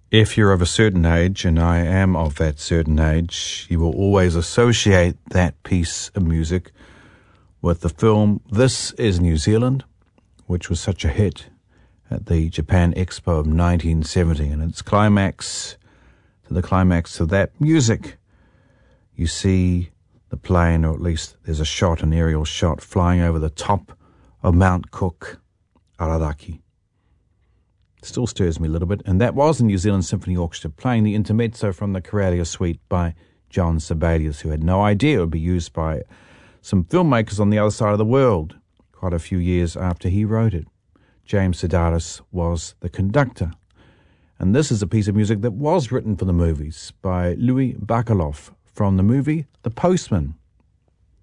If you're of a certain age, and I am of that certain age, you will always associate that piece of music with the film This Is New Zealand, which was such a hit at the Japan Expo of 1970. And its climax, to the climax of that music, you see the plane, or at least there's a shot, an aerial shot, flying over the top of Mount Cook, Araraki. Still stirs me a little bit. And that was the New Zealand Symphony Orchestra playing the intermezzo from the Corellia Suite by John Sibelius, who had no idea it would be used by some filmmakers on the other side of the world quite a few years after he wrote it. James Sedaris was the conductor. And this is a piece of music that was written for the movies by Louis Bacalov from the movie The Postman.